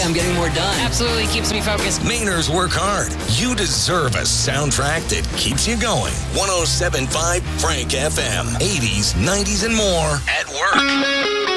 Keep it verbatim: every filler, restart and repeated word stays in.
I'm getting more done. Absolutely keeps me focused. Mainers work hard. You deserve a soundtrack that keeps you going. one oh seven point five Frank F M. eighties, nineties, and more at work.